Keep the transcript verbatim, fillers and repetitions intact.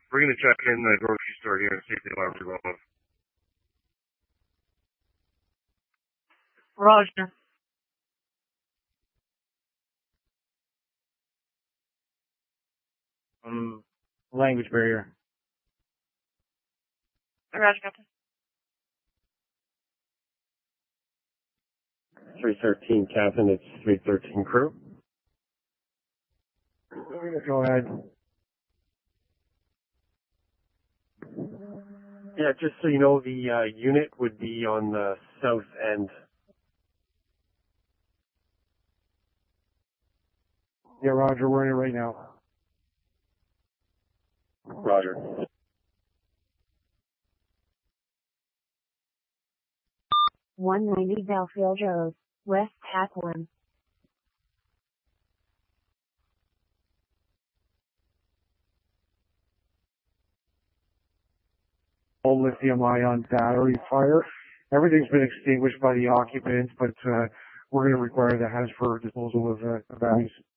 We're going to check in the grocery store here and see if the alarms are going off. Roger. Um, language barrier. Roger, Captain. three thirteen, Captain. It's three thirteen crew. Go ahead. Yeah, just so you know, the uh, unit would be on the south end. Yeah, Roger, we're in it right now. Roger. one ninety Belfield Road, West Hatlam. All lithium-ion battery fire. Everything's been extinguished by the occupants, but uh, we're going to require the hazard for disposal of uh, batteries.